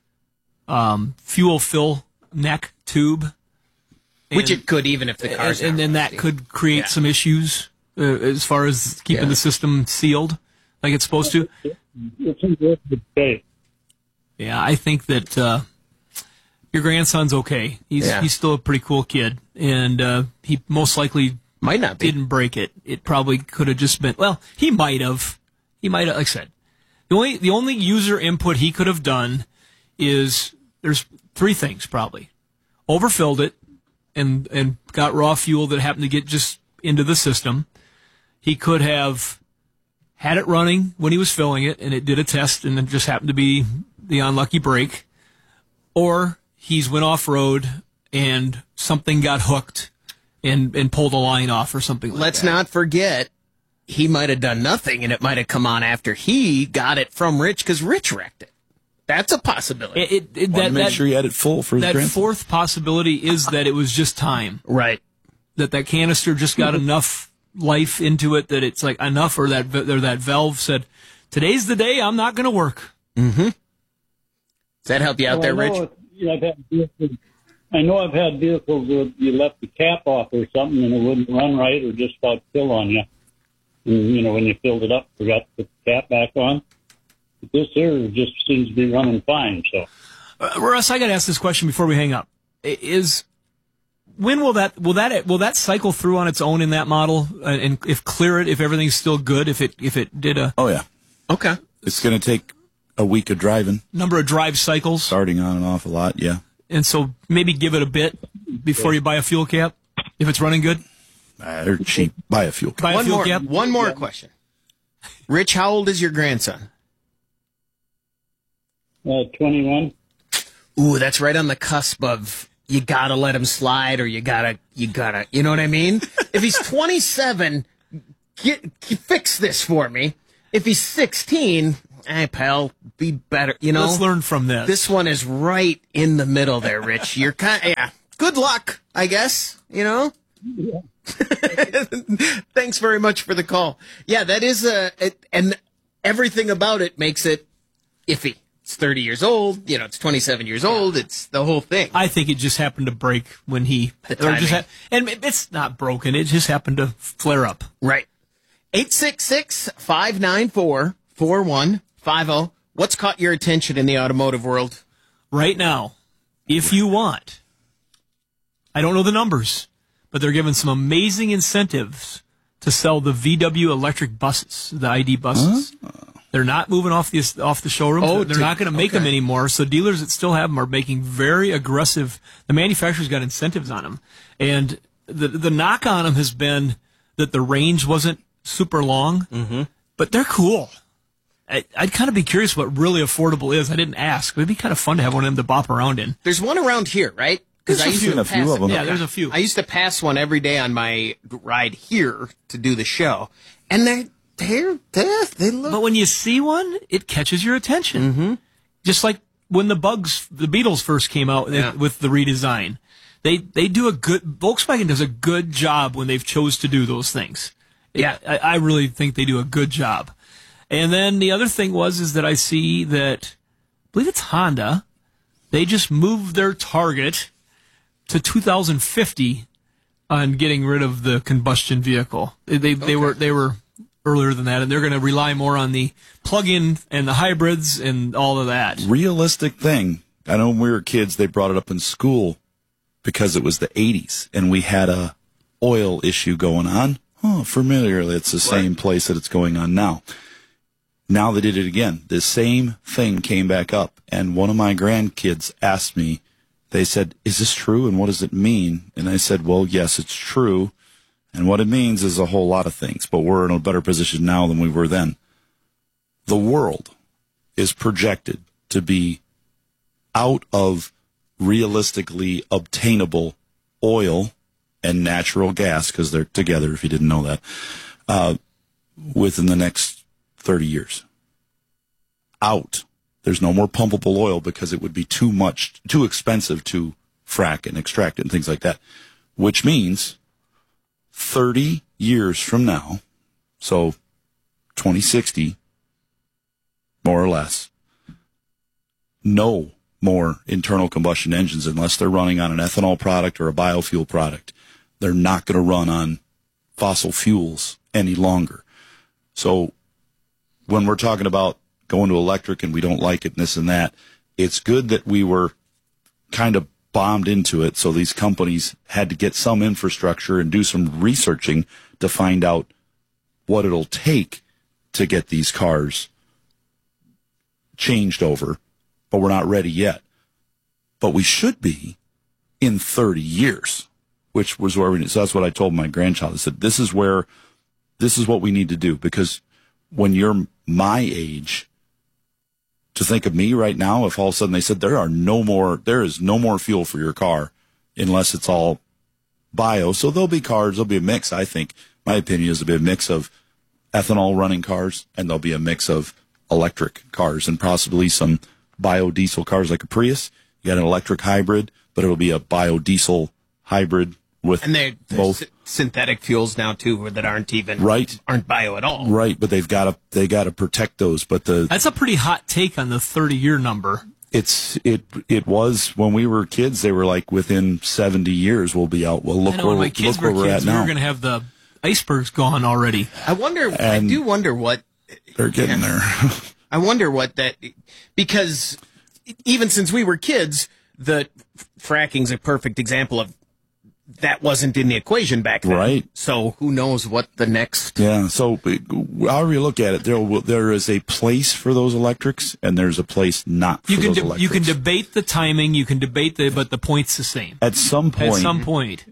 um, fuel fill neck tube. Which And- it could, even if the car's and, and then that could create some issues uh, as far as keeping Yeah. the system sealed like it's supposed to. It's in good shape. Yeah, I think that uh, your grandson's okay. He's Yeah. he's still a pretty cool kid, and uh, he most likely might not be. didn't break it. It probably could have just been. Well, he might have. He might have. Like I said, the only the only user input he could have done is there's three things probably: overfilled it and and got raw fuel that happened to get just into the system. He could have had it running when he was filling it, and it did a test, and it just happened to be the unlucky break. Or he's went off road and something got hooked and and pulled a line off or something like Let's that. not forget, he might have done nothing, and it might have come on after he got it from Rich because Rich wrecked it. That's a possibility. It, it, it, Wanted that, to make that, sure you had it full for his that grandson. fourth possibility is that it was just time. Right. That that canister just got enough life into it that it's like enough, or that or that valve said, "Today's the day I'm not going to work." Mm-hmm. Does that help you out Well, there, I know Rich? it- yeah, I've had vehicles, I know I've had vehicles where you left the cap off or something and it wouldn't run right or just about fill on you. And, you know, when you filled it up, forgot to put the cap back on. But this here just seems to be running fine, so. Uh, Russ, I got to ask this question before we hang up: I- Is when will that will that will that cycle through on its own in that model? Uh, and if clear it, if everything's still good, if it if it did a Oh yeah. Okay. It's going to take a week of driving. Number of drive cycles. Starting on and off a lot, yeah. And so maybe give it a bit before you buy a fuel cap, if it's running good. Uh, they're cheap. Buy a fuel cap. Buy a one fuel more, cap. One more question. Rich, how old is your grandson? Uh, twenty-one. Ooh, that's right on the cusp of you gotta let him slide, or you gotta, you gotta, you know what I mean? If he's twenty-seven, get, fix this for me. If he's sixteen, hey, pal, be better, you know? Let's learn from this. This one is right in the middle there, Rich. You're kind yeah. Good luck, I guess, you know? Yeah. Thanks very much for the call. Yeah, that is a, it, and everything about it makes it iffy. It's thirty years old, you know, it's twenty-seven years old, it's the whole thing. I think it just happened to break when he, The or just timing. ha- and it's not broken, it just happened to flare up. Right. eight six six, five nine four, four one five zero. What's caught your attention in the automotive world? Right now, if you want, I don't know the numbers, but they're giving some amazing incentives to sell the V W electric buses, the I D buses. Huh? They're not moving off the off the showroom. Oh, they're to, not going to make okay. them anymore. So dealers that still have them are making very aggressive. The manufacturer's got incentives on them, and the the knock on them has been that the range wasn't super long, mm-hmm. but they're cool. I, I'd kind of be curious what really affordable is. I didn't ask. It'd be kind of fun to have one of them to bop around in. There's one around here, right? There's I a used few, to a few pass of them. it. Yeah, there's a few. I used to pass one every day on my ride here to do the show, and they're they're, they're they look. But when you see one, it catches your attention. Mm-hmm. Just like when the Bugs, the Beetles first came out Yeah. with the redesign. They they do a good, Volkswagen does a good job when they've chose to do those things. Yeah. I, I really think they do a good job. And then the other thing was, is that I see that, I believe it's Honda, they just moved their target to two thousand fifty on getting rid of the combustion vehicle. They they, Okay. they were they were earlier than that, and they're going to rely more on the plug-in and the hybrids and all of that. Realistic thing. I know when we were kids, they brought it up in school because it was the eighties, and we had a oil issue going on. Oh, familiarly, it's the same place that it's going on now. Now they did it again. The same thing came back up, and one of my grandkids asked me, they said, is this true, and what does it mean? And I said, well, yes, it's true, and what it means is a whole lot of things, but we're in a better position now than we were then. The world is projected to be out of realistically obtainable oil and natural gas, because they're together, if you didn't know that, uh, within the next thirty years. Out. There's no more pumpable oil because it would be too much, too expensive to frack and extract it and things like that. Which means thirty years from now, so twenty sixty, more or less, no more internal combustion engines unless they're running on an ethanol product or a biofuel product. They're not going to run on fossil fuels any longer. So when we're talking about going to electric and we don't like it and this and that, it's good that we were kind of bombed into it. So these companies had to get some infrastructure and do some researching to find out what it'll take to get these cars changed over. But we're not ready yet. But we should be in thirty years, which was where we, so that's what I told my grandchild. I said, this is where, this is what we need to do, because when you're my age, to think of me right now, if all of a sudden they said there are no more, there is no more fuel for your car unless it's all bio. So there'll be cars, there'll be a mix. I think my opinion is there'll be a mix of ethanol running cars, and there'll be a mix of electric cars and possibly some biodiesel cars like a Prius. You got an electric hybrid, but it'll be a biodiesel hybrid with And they're, they're both sy- synthetic fuels now too that aren't even right, aren't bio at all. right. But they've got to they got to protect those. But the That's a pretty hot take on the thirty-year number. it's it it was when we were kids. They were like within seventy years we'll be out. Well, look I know where when my look kids where were we're kids, at we now. were going to have the icebergs gone already. I wonder. I And do wonder what They're getting there. I wonder what that, because even since we were kids, the fracking's a perfect example of that wasn't in the equation back then. Right. So who knows what the next... Yeah, so however you look at it, there will, there is a place for those electrics, and there's a place not for you can those de- electrics. You can debate the timing, you can debate the, but the point's the same. At some point... At some point.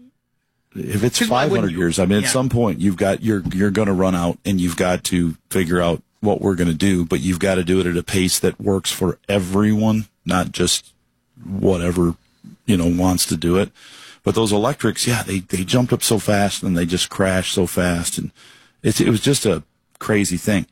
If it's five hundred years, I mean, yeah. at some point, you've got, you're, you're going to run out, and you've got to figure out what we're going to do, but you've got to do it at a pace that works for everyone, not just whatever, you know, wants to do it. But those electrics, yeah, they, they jumped up so fast and they just crashed so fast. And it's, it was just a crazy thing.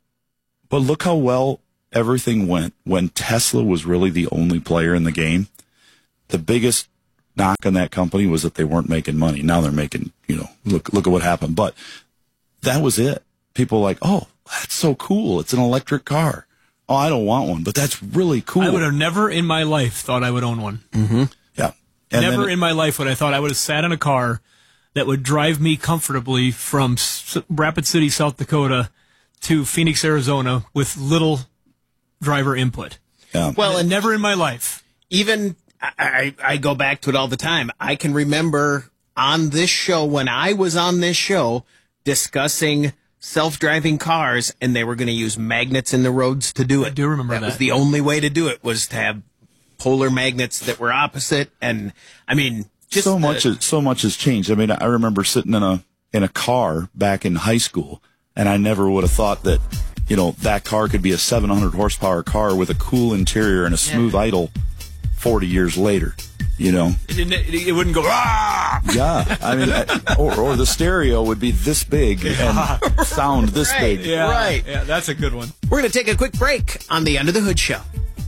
But look how well everything went when Tesla was really the only player in the game. The biggest knock on that company was that they weren't making money. Now they're making, you know, look, look at what happened. But that was it. People were like, oh, that's so cool. It's an electric car. Oh, I don't want one, but that's really cool. I would have never in my life thought I would own one. Mm-hmm. Yeah. And never it, in my life would I thought I would have sat in a car that would drive me comfortably from S- Rapid City, South Dakota to Phoenix, Arizona with little driver input. Yeah. Well, and never in my life. Even, I, I, I go back to it all the time. I can remember on this show, when I was on this show, discussing self-driving cars, and they were going to use magnets in the roads to do it. I do remember that. That was the only way to do it, was to have polar magnets that were opposite. And I mean, just so the, much, has, so much has changed. I mean, I remember sitting in a, in a car back in high school, and I never would have thought that, you know, that car could be a seven hundred horsepower car with a cool interior and a smooth yeah. idle forty years later, you know. It, it, it wouldn't go, ah! Yeah. I mean, I, or, or the stereo would be this big and sound this right, big. Yeah, right. Yeah, that's a good one. We're going to take a quick break on the Under the Hood Show.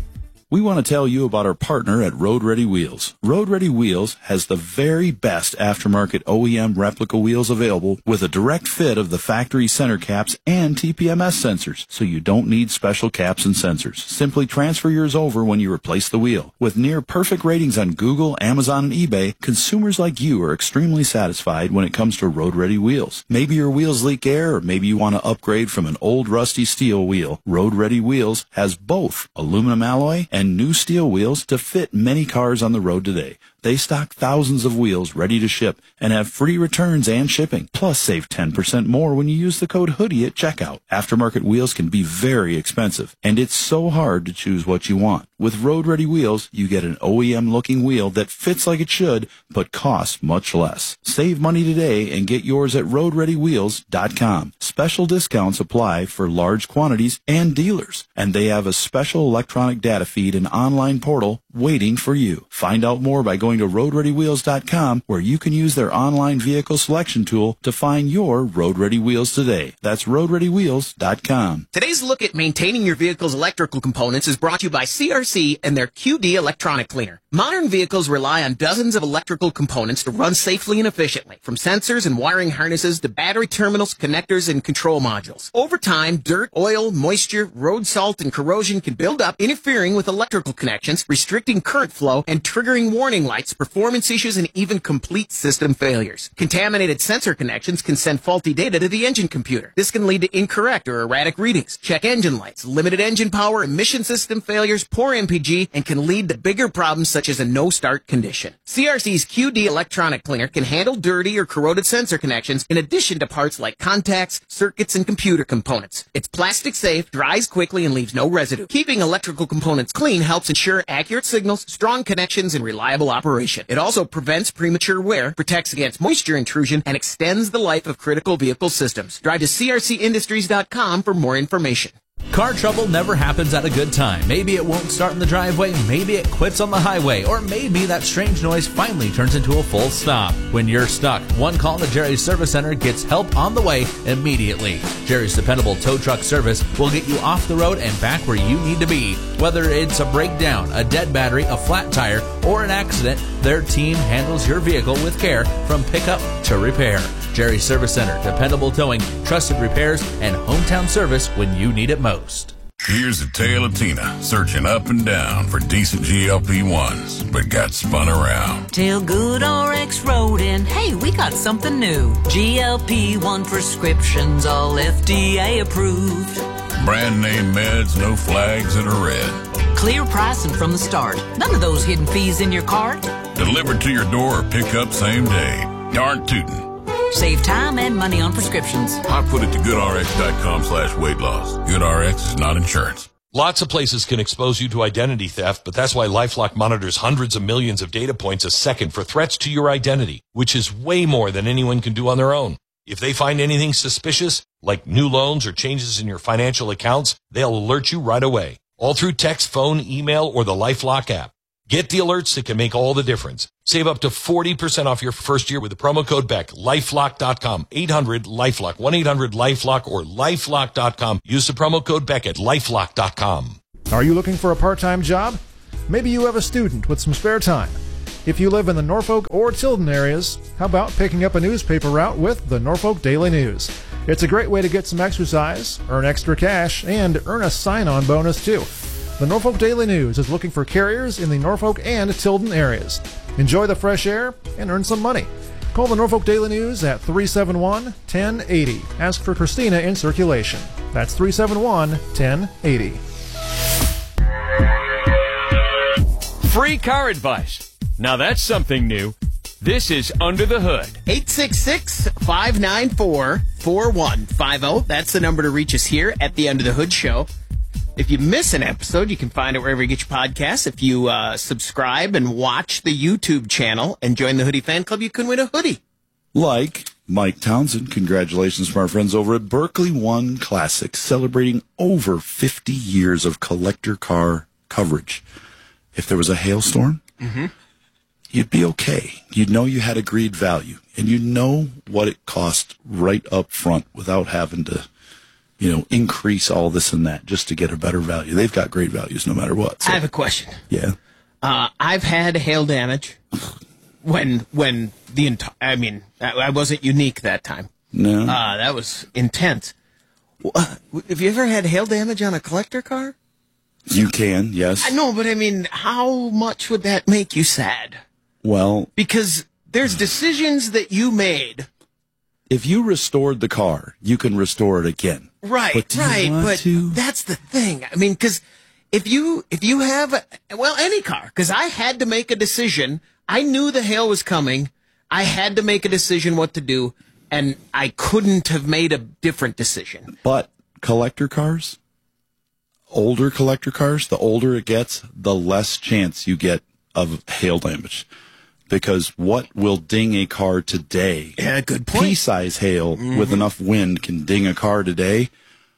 We want to tell you about our partner at Road Ready Wheels. Road Ready Wheels has the very best aftermarket O E M replica wheels available with a direct fit of the factory center caps and T P M S sensors, so you don't need special caps and sensors. Simply transfer yours over when you replace the wheel. With near perfect ratings on Google, Amazon, and eBay, consumers like you are extremely satisfied when it comes to Road Ready Wheels. Maybe your wheels leak air, or maybe you want to upgrade from an old rusty steel wheel. Road Ready Wheels has both aluminum alloy and new steel wheels to fit many cars on the road today. They stock thousands of wheels ready to ship and have free returns and shipping. Plus, save ten percent more when you use the code HOODIE at checkout. Aftermarket wheels can be very expensive, and it's so hard to choose what you want. With Road Ready Wheels, you get an O E M-looking wheel that fits like it should, but costs much less. Save money today and get yours at road ready wheels dot com. Special discounts apply for large quantities and dealers, and they have a special electronic data feed and online portal waiting for you. Find out more by going to road ready wheels dot com, where you can use their online vehicle selection tool to find your Road Ready Wheels today. That's road ready wheels dot com. Today's look at maintaining your vehicle's electrical components is brought to you by C R C and their Q D electronic cleaner. Modern vehicles rely on dozens of electrical components to run safely and efficiently, from sensors and wiring harnesses to battery terminals, connectors, and control modules. Over time, dirt, oil, moisture, road salt, and corrosion can build up, interfering with electrical connections, restricting current flow, and triggering warning lights, performance issues, and even complete system failures. Contaminated sensor connections can send faulty data to the engine computer. This can lead to incorrect or erratic readings, check engine lights, limited engine power, emission system failures, poor M P G, and can lead to bigger problems such as a no-start condition. C R C's Q D electronic cleaner can handle dirty or corroded sensor connections in addition to parts like contacts, circuits, and computer components. It's plastic safe, dries quickly, and leaves no residue. Keeping electrical components clean helps ensure accurate signals, strong connections, and reliable operation. It also prevents premature wear, protects against moisture intrusion, and extends the life of critical vehicle systems. Drive to C R C industries dot com for more information. Car trouble never happens at a good time. Maybe it won't start in the driveway, maybe it quits on the highway, or maybe that strange noise finally turns into a full stop. When you're stuck, one call to Jerry's Service Center gets help on the way immediately. Jerry's dependable tow truck service will get you off the road and back where you need to be. Whether it's a breakdown, a dead battery, a flat tire, or an accident, their team handles your vehicle with care from pickup to repair. Jerry's Service Center, dependable towing, trusted repairs, and hometown service when you need it most. Here's the tale of Tina, searching up and down for decent G L P ones, but got spun around. Till Good R X wrote in, hey, we got something new. G L P one prescriptions, all F D A approved. Brand name meds, no flags that are red. Clear pricing from the start. None of those hidden fees in your cart. Delivered to your door or pick up same day. Darn tootin'. Save time and money on prescriptions. I put it to goodrx.com slash weight loss. GoodRx is not insurance. Lots of places can expose you to identity theft, but that's why LifeLock monitors hundreds of millions of data points a second for threats to your identity, which is way more than anyone can do on their own. If they find anything suspicious, like new loans or changes in your financial accounts, they'll alert you right away, all through text, phone, email, or the LifeLock app. Get the alerts that can make all the difference. Save up to forty percent off your first year with the promo code Beck. LifeLock dot com. eight hundred LifeLock. one eight hundred LifeLock or LifeLock dot com. Use the promo code Beck at LifeLock dot com. Are you looking for a part-time job? Maybe you have a student with some spare time. If you live in the Norfolk or Tilden areas, how about picking up a newspaper route with the Norfolk Daily News? It's a great way to get some exercise, earn extra cash, and earn a sign-on bonus too. The Norfolk Daily News is looking for carriers in the Norfolk and Tilden areas. Enjoy the fresh air and earn some money. Call the Norfolk Daily News at three seven one, one zero eight zero. Ask for Christina in circulation. That's three seven one, one zero eight zero. Free car advice. Now that's something new. This is Under the Hood. eight six six, five nine four, four one five zero. That's the number to reach us here at the Under the Hood Show. If you miss an episode, you can find it wherever you get your podcasts. If you uh, subscribe and watch the YouTube channel and join the Hoodie Fan Club, you can win a hoodie. Like Mike Townsend, congratulations from our friends over at Berkeley One Classics, celebrating over fifty years of collector car coverage. If there was a hailstorm, Mm-hmm. you'd be okay. You'd know you had agreed value, and you'd know what it cost right up front without having to, you know, increase all this and that just to get a better value. They've got great values no matter what. So, I have a question. yeah. Uh, I've had hail damage when when the entire. I mean, I, I wasn't unique that time. No. Uh, that was intense. Uh, have you ever had hail damage on a collector car? You can, yes. I know, but I mean, how much would that make you sad? Well, Because there's decisions that you made. if you restored the car, you can restore it again. Right, But do you right, want but to? that's the thing. I mean, because if you if you have a, well any car, because I had to make a decision. I knew the hail was coming. I had to make a decision what to do, and I couldn't have made a different decision. But collector cars, older collector cars, the older it gets, the less chance you get of hail damage. Because what will ding a car today? Yeah, good point. Pea-size hail Mhm. with enough wind can ding a car today.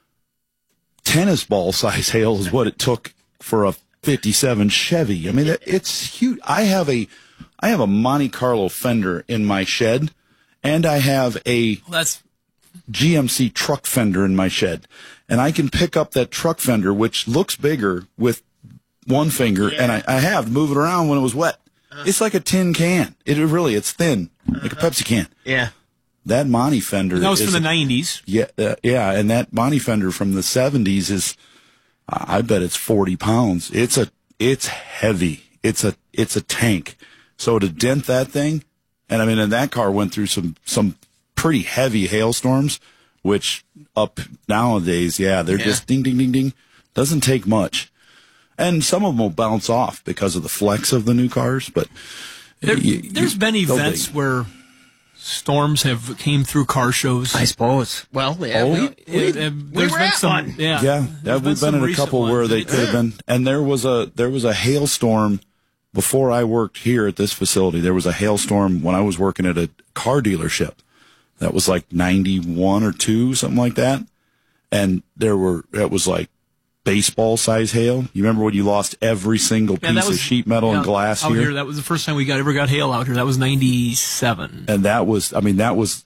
Tennis ball size hail is what it took for a fifty-seven Chevy. I mean, it- it's huge. I have a, I have a Monte Carlo fender in my shed, and I have a That's G M C truck fender in my shed, and I can pick up that truck fender, which looks bigger with one finger, and I, I have to move it around when it was wet. It's like a tin can. It really, it's thin, like a Pepsi can. Yeah. That Monte fender. that was is from the a- nineties. Yeah, uh, yeah, and that Monte fender from the seventies is, I bet it's forty pounds. It's a, it's heavy. It's a, it's a tank. So to dent that thing, and I mean, and that car went through some, some pretty heavy hailstorms, which up nowadays, yeah, they're Yeah. just ding, ding, ding, ding. Doesn't take much. And some of them will bounce off because of the flex of the new cars, but There, you- there's you- been they'll events ding. where storms have came through car shows. I suppose. Well, yeah, Oh. we, Uh, we, uh, we there's were been at some, one. yeah, Yeah, There's yeah, we've been some in a recent couple ones. where they It's- could have been, and there was a there was a hailstorm before I worked here at this facility. There was a hailstorm when I was working at a car dealership. That was like ninety-one or two, something like that. And there were it was like baseball size hail. You remember when you lost every single Yeah, piece that was of sheet metal yeah, and glass out here? here. That was the first time we got ever got hail out here. That was ninety-seven. And that was, I mean, that was,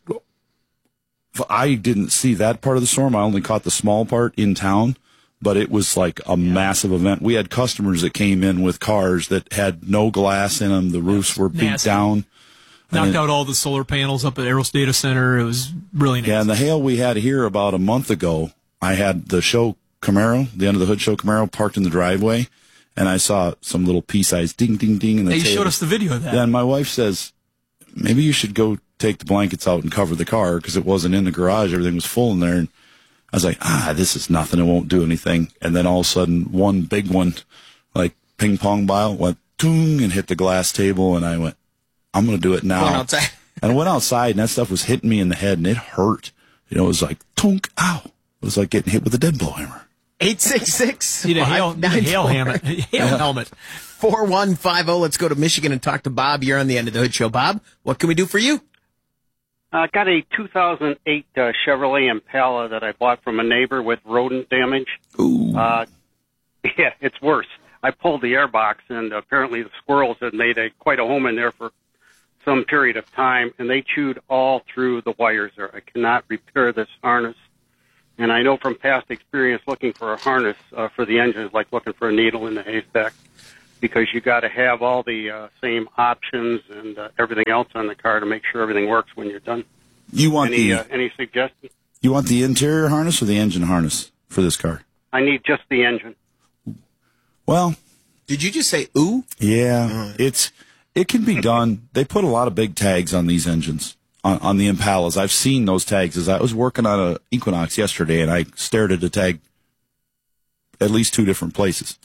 I didn't see that part of the storm. I only caught the small part in town, but it was like a massive event. We had customers that came in with cars that had no glass in them. The roofs were beat nasty. down. Knocked And it- out all the solar panels up at Eros Data Center. It was really nasty. Yeah, and the hail we had here about a month ago, I had the show Camaro, the end of the hood show Camaro, parked in the driveway, and I saw some little pea-sized ding, ding, ding in the They tail. showed us the video of that. Yeah, and my wife says, maybe you should go take the blankets out and cover the car because it wasn't in the garage. Everything was full in there. And I was like, ah, this is nothing. It won't do anything. And then all of a sudden, one big one, like ping pong ball, went toong, and hit the glass table, and I went, I'm going to do it now. Going outside. And I went outside, and that stuff was hitting me in the head, and it hurt. You know, it was like, tunk, ow. It was like getting hit with a dead blow hammer. eight six six. Need a hail, need a hail helmet. Hail helmet. four one five zero. Let's go to Michigan and talk to Bob. You're on the End of the Hood Show. Bob, what can we do for you? I uh, got a two thousand eight uh, Chevrolet Impala that I bought from a neighbor with rodent damage. Ooh. Uh, yeah, it's worse. I pulled the airbox, and apparently the squirrels had made a quite a home in there for some period of time, and they chewed all through the wires there. I cannot repair this harness. And I know from past experience looking for a harness uh, for the engine is like looking for a needle in the haystack, because you got to have all the uh, same options and uh, everything else on the car to make sure everything works when you're done. You want any, the uh, any suggestions? You want the interior harness or the engine harness for this car? I need just the engine. Well, did you just say ooh? Yeah, it's it can be done. They put a lot of big tags on these engines, on, on the Impalas. I've seen those tags. As I was working on a Equinox yesterday, and I stared at a tag at least two different places.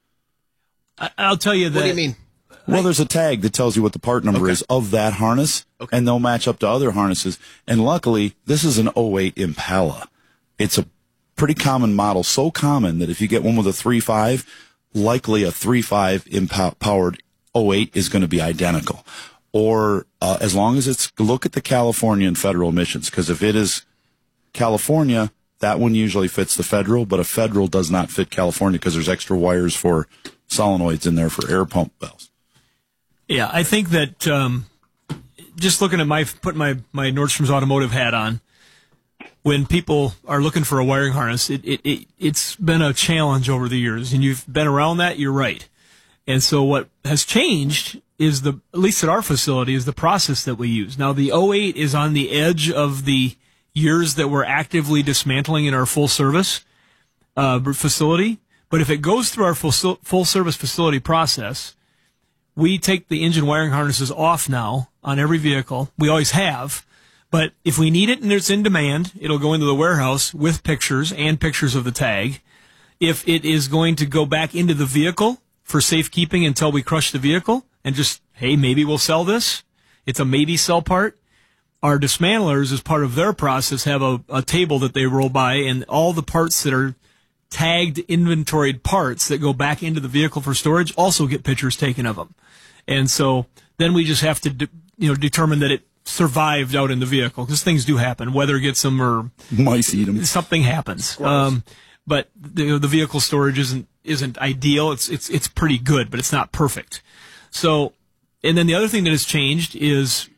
I, I'll tell you that. What do you mean? Well, there's a tag that tells you what the part number Okay. is of that harness, Okay. and they'll match up to other harnesses. And luckily, this is an oh eight Impala. It's a pretty common model, so common that if you get one with a three point five, likely a three point five impo- powered oh eight is going to be identical. Or uh, as long as it's, look at the California and federal emissions, because if it is California, that one usually fits the federal, but a federal does not fit California because there's extra wires for solenoids in there for air pump valves. Yeah, I think that um, just looking at my, putting my, my Nordstrom's automotive hat on, when people are looking for a wiring harness, it, it, it, it's been a challenge over the years, and you've been around that, you're right. And so what has changed is, the at least at our facility, is the process that we use. Now, the oh eight is on the edge of the years that we're actively dismantling in our full service uh, facility. But if it goes through our full, full service facility process, we take the engine wiring harnesses off now on every vehicle. We always have. But if we need it and it's in demand, it'll go into the warehouse with pictures and pictures of the tag. If it is going to go back into the vehicle for safekeeping until we crush the vehicle and just, hey, maybe we'll sell this, it's a maybe sell part. Our dismantlers, as part of their process, have a, a table that they roll by, and all the parts that are tagged, inventoried parts that go back into the vehicle for storage also get pictures taken of them. And so then we just have to, de- you know, determine that it survived out in the vehicle, because things do happen. Weather gets them, or mice eat them. Something happens. Um, but the, the vehicle storage isn't isn't ideal. It's it's it's pretty good, but it's not perfect. So, and then the other thing that has changed is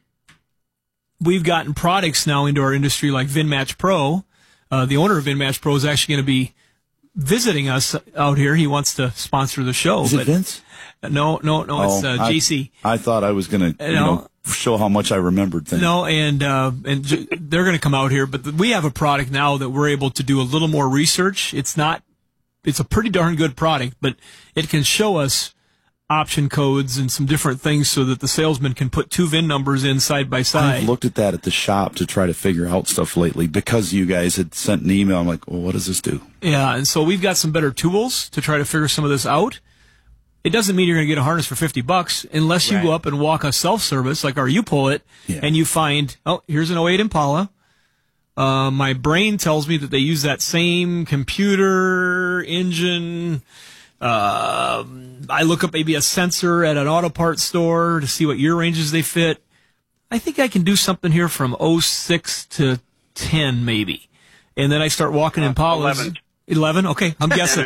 we've gotten products now into our industry like VinMatch Pro. Uh, the owner of VinMatch Pro is actually going to be visiting us out here. He wants to sponsor the show. Is it Vince? No, no, no. It's uh, I, J C. I thought I was going to, you No. know, show how much I remembered things. No, and uh, and j- they're going to come out here, but th- we have a product now that we're able to do a little more research. It's not, it's a pretty darn good product, but it can show us option codes and some different things so that the salesman can put two V I N numbers in side by side. I've looked at that at the shop to try to figure out stuff lately because you guys had sent an email. I'm like, well, what does this do? Yeah, and so we've got some better tools to try to figure some of this out. It doesn't mean you're going to get a harness for fifty bucks unless you Right. go up and walk a self-service like our U-Pull-It, Yeah. and you find, oh, here's an oh eight Impala. Uh, my brain tells me that they use that same computer, engine. Uh, I look up maybe a sensor at an auto parts store to see what year ranges they fit. I think I can do something here from oh six to ten maybe. And then I start walking Uh, Impalas. eleven. eleven? Okay, I'm guessing.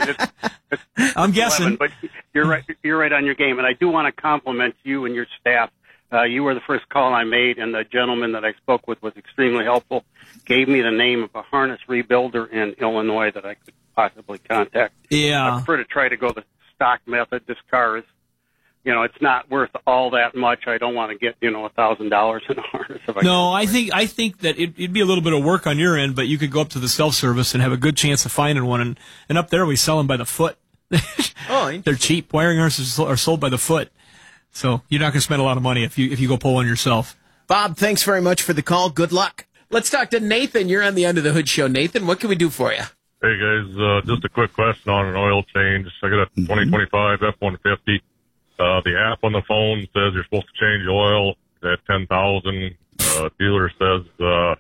I'm guessing. eleven, but you're right. You're right on your game, and I do want to compliment you and your staff. Uh, you were the first call I made, and the gentleman that I spoke with was extremely helpful. Gave me the name of a harness rebuilder in Illinois that I could possibly contact. Yeah. I prefer to try to go the stock method. This car is, you know, it's not worth all that much. I don't want to get, you know, a thousand dollars in a harness. If I No, I think I think that it, it'd be a little bit of work on your end, but you could go up to the self-service and have a good chance of finding one. And, and up there, we sell them by the foot. Oh, They're cheap. Wiring harnesses are sold by the foot, so you're not going to spend a lot of money if you if you go pull one yourself. Bob, thanks very much for the call. Good luck. Let's talk to Nathan. You're on the Under the Hood Show. Nathan, what can we do for you? Hey guys, uh, just a quick question on an oil change. I got a twenty twenty-five F one fifty. Uh, Uh, the app on the phone says you're supposed to change oil at ten thousand. Uh, dealer says uh,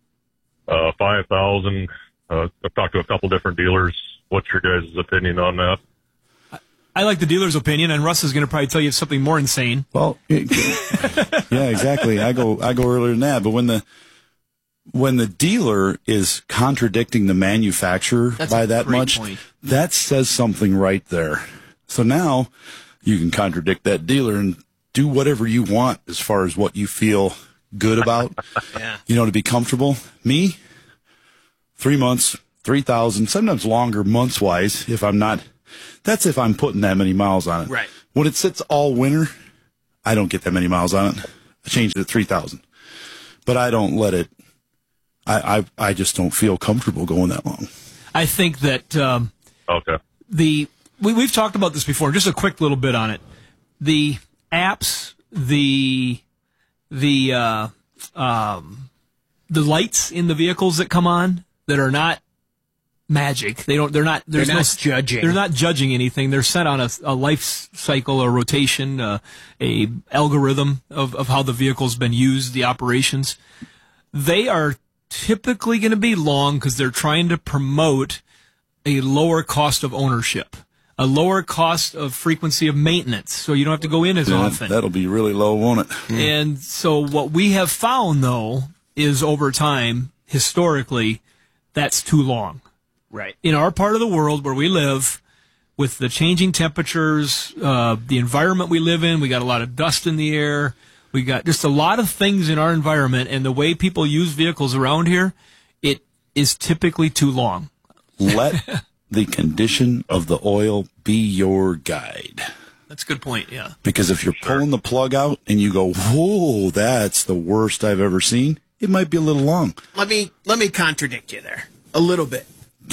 uh, five thousand. Uh, I've talked to a couple different dealers. What's your guys' opinion on that? I like the dealer's opinion, and Russ is going to probably tell you something more insane. Well, it, yeah, exactly. I go I go earlier than that, but when the when the dealer is contradicting the manufacturer That's by a that great much, point. that says something right there. So now you can contradict that dealer and do whatever you want as far as what you feel good about. Yeah. You know, to be comfortable. Me, three months, three thousand, sometimes longer months wise. If I'm not, that's if I'm putting that many miles on it. Right. When it sits all winter, I don't get that many miles on it. I changed it to three thousand, but I don't let it. I, I I just don't feel comfortable going that long. I think that um, okay. The we, we've talked about this before. Just a quick little bit on it. The apps, the the uh, um, the lights in the vehicles that come on that are not magic. They don't. They're not. There's They're not no judging. They're not judging anything. They're set on a, a life cycle, a rotation, uh, a algorithm of of how the vehicle's been used, the operations. They are typically going to be long because they're trying to promote a lower cost of ownership, a lower cost of frequency of maintenance, so you don't have to go in as Yeah, often. That'll be really low, won't it? And so what we have found, though, is over time, historically, that's too long. Right. In our part of the world where we live, with the changing temperatures, uh, the environment we live in, we got a lot of dust in the air. We got just a lot of things in our environment, and the way people use vehicles around here, it is typically too long. Let the condition of the oil be your guide. That's a good point, yeah. Because if you're pulling the plug out and you go, whoa, that's the worst I've ever seen, it might be a little long. Let me let me contradict you there a little bit.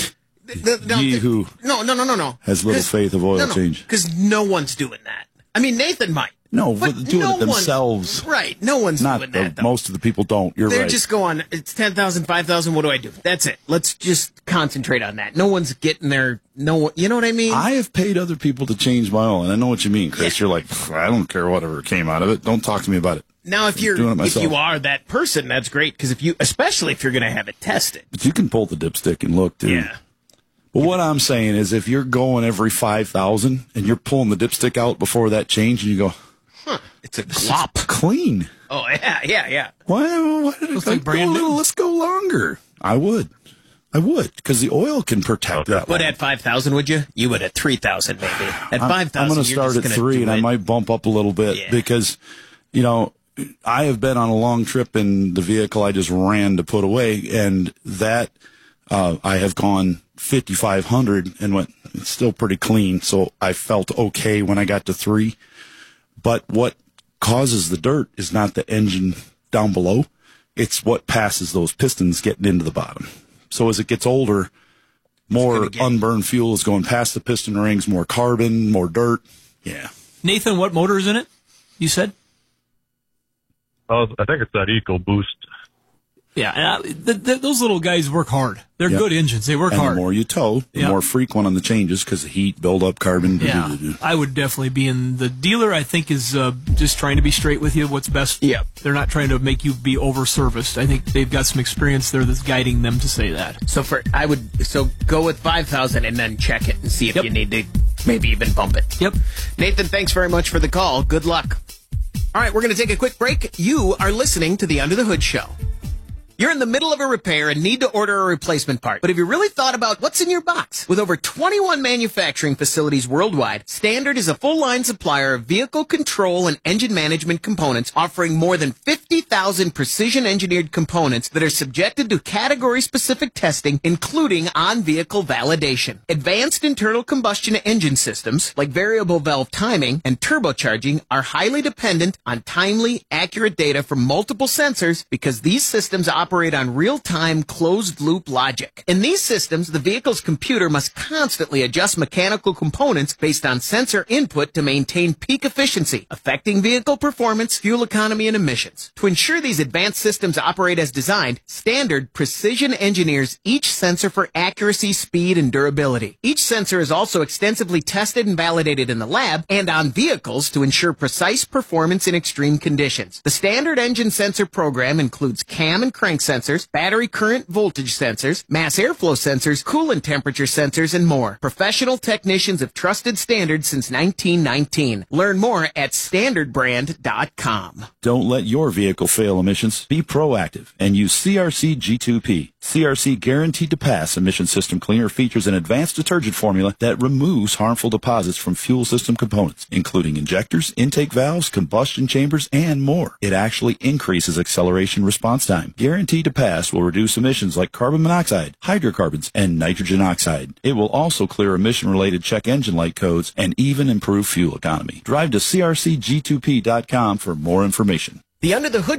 The- the- Ye who No, no, no, no, no. has little 'Cause- faith of oil no, no, change. Because no one's doing that. I mean, Nathan might. No, but but doing no it themselves. One, right. No one's Not doing the, that, though. most of the people don't. You're They're right. just going, it's ten thousand, five thousand, what do I do? That's it. Let's just concentrate on that. No one's getting there. No one, you know what I mean? I have paid other people to change my oil, and I know what you mean, Chris. You're like, I don't care whatever came out of it. Don't talk to me about it. Now, if I'm you're doing it if myself. you are that person, that's great. Because if you, especially if you're going to have it tested. But you can pull the dipstick and look, too. Yeah. But what I'm saying is if you're going every five thousand and you're pulling the dipstick out before that change and you go, huh, it's a glop. Clean. Oh, yeah, yeah, yeah. Why, why did it Looks like like brand go a new. little, let's go longer. I would. I would, because the oil can protect that. But long. at five thousand, would you? You would at three thousand, maybe. At I'm- five thousand, I'm going to start at three, and I might bump up a little bit Yeah. because, you know, I have been on a long trip in the vehicle I just ran to put away, and that uh, I have gone fifty-five hundred and went, it's still pretty clean. So I felt okay when I got to three. But what causes the dirt is not the engine down below. It's what passes those pistons getting into the bottom. So as it gets older, more unburned fuel is going past the piston rings, more carbon, more dirt. Yeah. Nathan, what motor is in it? You said? Uh, I think it's that EcoBoost. Yeah, uh, th- th- those little guys work hard. They're Yep. good engines. They work and hard. the more you tow, the Yep. more frequent on the changes because the heat, build up carbon. Yeah, I would definitely be in. The dealer, I think, is uh, just trying to be straight with you. What's best? Yeah, they're not trying to make you be over serviced. I think they've got some experience there that's guiding them to say that. So for I would so go with five thousand and then check it and see if you need to maybe even bump it. Yep. Nathan, thanks very much for the call. Good luck. All right, we're going to take a quick break. You are listening to the Under the Hood Show. You're in the middle of a repair and need to order a replacement part. But have you really thought about what's in your box? With over twenty-one manufacturing facilities worldwide, Standard is a full-line supplier of vehicle control and engine management components, offering more than fifty thousand precision-engineered components that are subjected to category-specific testing, including on-vehicle validation. Advanced internal combustion engine systems, like variable valve timing and turbocharging, are highly dependent on timely, accurate data from multiple sensors because these systems operate operate on real-time closed-loop logic. In these systems, the vehicle's computer must constantly adjust mechanical components based on sensor input to maintain peak efficiency, affecting vehicle performance, fuel economy, and emissions. To ensure these advanced systems operate as designed, Standard precision engineers each sensor for accuracy, speed, and durability. Each sensor is also extensively tested and validated in the lab and on vehicles to ensure precise performance in extreme conditions. The Standard engine sensor program includes cam and crank sensors, battery current voltage sensors, mass airflow sensors, coolant temperature sensors, and more. Professional technicians have trusted Standard since nineteen nineteen. Learn more at standard brand dot com. Don't let your vehicle fail emissions. Be proactive and use C R C G two P. C R C Guaranteed to Pass Emission System Cleaner features an advanced detergent formula that removes harmful deposits from fuel system components, including injectors, intake valves, combustion chambers, and more. It actually increases acceleration response time. Guaranteed to Pass will reduce emissions like carbon monoxide, hydrocarbons, and nitrogen oxide. It will also clear emission-related check engine light codes and even improve fuel economy. Drive to C R C G two P dot com for more information. The Under the Hood